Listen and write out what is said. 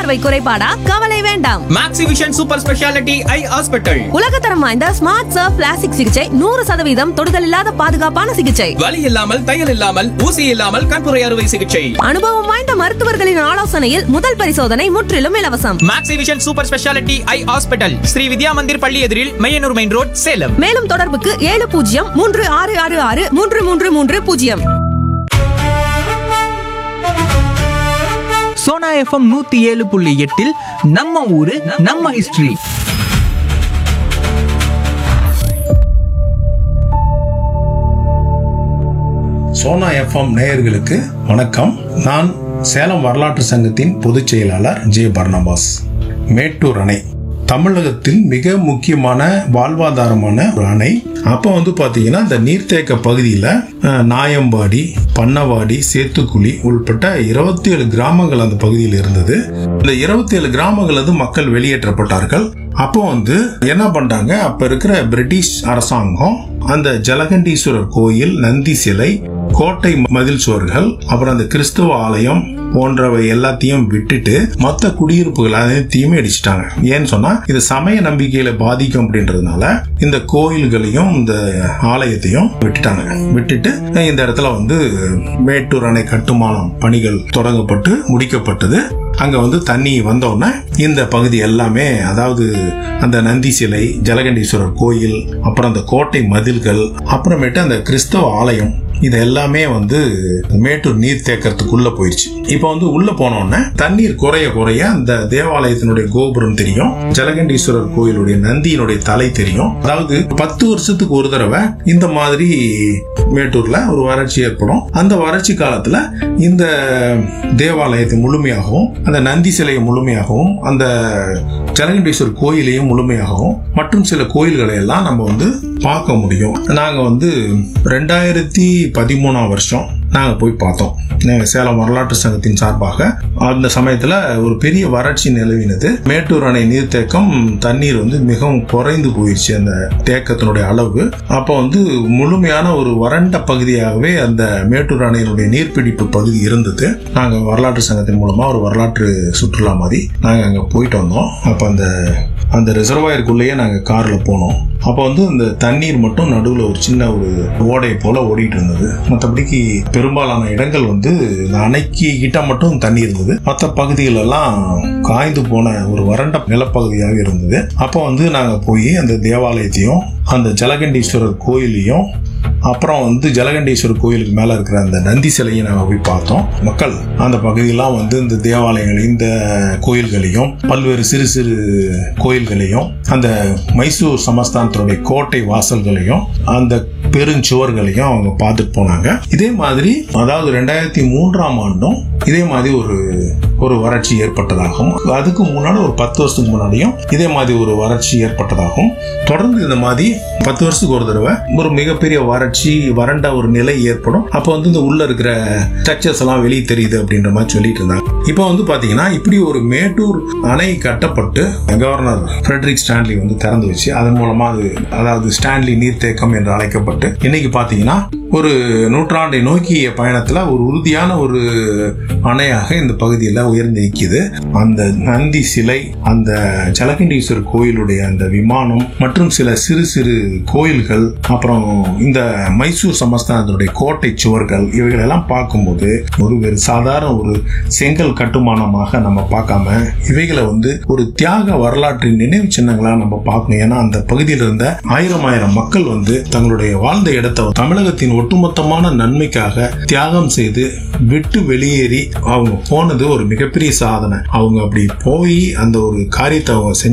பார்வை குறைபாடா? கவலை வேண்டாம். மேக்ஸிவிஷன் சூப்பர் ஸ்பெஷாலிட்டி ஐ ஹாஸ்பிட்டல். உலகத்தரம் வாய்ந்த ஸ்மார்ட் சர்ஃப் பிளாஸ்டிக் சிகிச்சை, 100% தொடுதல் இல்லாத பாதுகாப்பான சிகிச்சை, வலி இல்லாமல், தையல் இல்லாமல், ஊசி இல்லாமல் கண்புரை அறுவை சிகிச்சை, அனுபவம் வாய்ந்த மருத்துவர்களின் ஆலோசனையில் முதல் பரிசோதனை முற்றிலும் இலவசம். மேக்ஸிவிஷன் சூப்பர் ஸ்பெஷாலிட்டி ஐ ஹாஸ்பிட்டல், ஸ்ரீ வித்யா மந்திர் பள்ளி எதிரில், மையனூர் மெயின் ரோட், சேலம். மேலும் தொடர்புக்கு 7036663330. சோனா எஃப்எம் 107.8 நம்ம ஊரு நம்ம ஹிஸ்டரி. சோனா எஃப்எம் நேயர்களுக்கு வணக்கம். நான் சேலம் வரலாற்று சங்கத்தின் பொதுச் செயலாளர் ஜே பர்னபாஸ். மேட்டூர் அணை தமிழகத்தில் மிக முக்கியமான வாழ்வாதாரமான ஒரு அணை. அப்போ பாத்தீங்கன்னா இந்த நீர்த்தேக்க பகுதியில நாயம்பாடி, பண்ணவாடி, சேத்துக்குழி உள்பட்ட 27 கிராமங்கள் அந்த பகுதியில் இருந்தது. இந்த 27 கிராமங்கள் மக்கள் வெளியேற்றப்பட்டார்கள். அப்போ என்ன பண்றாங்க, அப்ப இருக்கிற பிரிட்டிஷ் அரசாங்கம் அந்த ஜலகண்டீஸ்வரர் கோயில், நந்தி சிலை, கோட்டை மதில் சுவர்கள், அப்புறம் அந்த கிறிஸ்துவ ஆலயம் போன்றவை எல்லாத்தையும் விட்டுட்டு மொத்த குடியிருப்புகள் அனைத்தையுமே அடிச்சிட்டாங்க. ஏன்னு சொன்னா இது சமய நம்பிக்கையில பாதிக்கும் அப்படின்றதுனால இந்த கோயில்களையும் இந்த ஆலயத்தையும் விட்டுட்டு இந்த இடத்துல மேட்டூர் அணை கட்டுமானம் பணிகள் தொடங்கப்பட்டு முடிக்கப்பட்டது. அங்க தண்ணி வந்தோடனே இந்த பகுதி எல்லாமே, அதாவது அந்த நந்தி சிலை, ஜலகண்டீஸ்வரர் கோயில், அப்புறம் அந்த கோட்டை மதில்கள், அப்புறமேட்டு அந்த கிறிஸ்தவ ஆலயம், இது எல்லாமே மேட்டூர் நீர் தேக்கறதுக்குள்ள போயிடுச்சு. இப்ப உள்ள போனோடனே தண்ணீர் குறைய குறைய அந்த தேவாலயத்தினுடைய கோபுரம் தெரியும், ஜலகண்டீஸ்வரர் கோயிலுடைய நந்தியினுடைய தலை தெரியும். அதாவது 10 வருஷத்துக்கு ஒரு தடவை இந்த மாதிரி மேட்டூர்ல ஒரு வறட்சி ஏற்படும். அந்த வறட்சி காலத்துல இந்த தேவாலயத்தை முழுமையாகவும், அந்த நந்தி சிலையை முழுமையாகவும், அந்த ஜலகண்டீஸ்வரர் கோயிலையும் முழுமையாகவும், மற்றும் சில கோயில்களை எல்லாம் நம்ம பார்க்க முடியும். நாங்க 2013 வருஷம் நாங்க போய் பார்த்தோம். சேலம் வரலாற்று சங்கத்தின் சார்பாக அந்த சமயத்துல ஒரு பெரிய வறட்சி நிலவினது. மேட்டூர் அணை நீர்த்தேக்கம் தண்ணீர் மிகவும் குறைந்து போயிடுச்சு, அந்த தேக்கத்தினுடைய அளவு. அப்போ முழுமையான ஒரு வறண்ட பகுதியாகவே அந்த மேட்டூர் அணையினுடைய நீர்பிடிப்பு பகுதி இருந்தது. நாங்க வரலாற்று சங்கத்தின் மூலமா ஒரு வரலாற்று சுற்றுலா மாதிரி நாங்க அங்க போயிட்டு வந்தோம். அப்ப அந்த ரிசர்வாயருக்குள்ளேயே நாங்க கார்ல போனோம். அப்போ இந்த தண்ணீர் மட்டும் நடுவுல ஒரு சின்ன ஒரு ஓடை போல ஓடிட்டு இருந்தது. மற்றபடிக்கு பெரும்பாலான இடங்கள் அணைக்கு கிட்ட மட்டும் தண்ணி இருந்தது. மற்ற பகுதிகள் எல்லாம் காய்ந்து போன ஒரு வறண்ட நிலப்பகுதியாக இருந்தது. அப்போ நாங்க போய் அந்த தேவாலயத்தையும், அந்த ஜலகண்டீஸ்வரர் கோயிலையும், அப்புறம் ஜலகண்டீஸ்வரர் கோயிலுக்கு மேல இருக்கிற அந்த நந்தி சிலையை நாங்க போய் பார்த்தோம். மக்கள் அந்த பகுதியெல்லாம் இந்த தேவாலயங்களையும், இந்த கோயில்களையும், பல்வேறு சிறு சிறு கோயில்களையும், அந்த மைசூர் சமஸ்தானத்தினுடைய கோட்டை வாசல்களையும், அந்த பெருஞ்சுவர்களையும் அவங்க பார்த்துட்டு போனாங்க. இதே மாதிரி அதாவது 2003ஆம் ஆண்டும் இதே மாதிரி ஒரு வறட்சி ஏற்பட்டதாகவும், அதுக்கு முன்னாடி ஒரு 10 வருஷத்துக்கு முன்னாடியும் இதே மாதிரி ஒரு வறட்சி ஏற்பட்டதாகவும், தொடர்ந்து இந்த மாதிரி 10 வருஷத்துக்கு ஒரு தடவை ஒரு மிகப்பெரிய வறட்சி, வறண்ட ஒரு நிலை ஏற்படும். அப்போ இந்த உள்ள இருக்கிற ஸ்ட்ரக்சர்ஸ் எல்லாம் வெளியே தெரியுது அப்படின்ற மாதிரி சொல்லிட்டு இருந்தாங்க. இப்போ பாத்தீங்கன்னா இப்படி ஒரு மேட்டூர் அணை கட்டப்பட்டு கவர்னர் ஃபிரெட்ரிக் ஸ்டான்லி திறந்து வச்சு, அதன் மூலமா அதாவது ஸ்டான்லி நீர்த்தேக்கம் என்று அழைக்கப்பட்டு இன்னைக்கு பாத்தீங்கன்னா ஒரு நூற்றாண்டை நோக்கிய பயணத்துல ஒரு உறுதியான ஒரு அணையாக இந்த பகுதியில உயர்ந்து நிற்குது. அந்த நந்தி சிலை, அந்த ஜலகண்டீஸ்வரர் கோயிலுடைய அந்த விமானம், மற்றும் சில சிறு சிறு கோயில்கள், அப்புறம் இந்த மைசூர் சமஸ்தானத்தினுடைய கோட்டை சுவர்கள், இவைகள் எல்லாம் பார்க்கும்போது ஒரு சாதாரண ஒரு செங்கல் கட்டுமானமாக நம்ம பார்க்காம இவைகளை ஒரு தியாக வரலாற்றின் நினைவு சின்னங்களா நம்ம பார்க்கணும். ஏன்னா அந்த பகுதியில் இருந்த ஆயிரம் மக்கள் தங்களுடைய வாழ்ந்த இடத்தை தமிழகத்தின் ஒட்டுமொத்தமான நன்மைக்காக தியாகம் செய்து விட்டு வெளியேறி அவங்க போனது ஒரு மிகப்பெரிய சாதனை. அவங்க அப்படி போய் அந்த ஒரு காரியத்தை அவங்க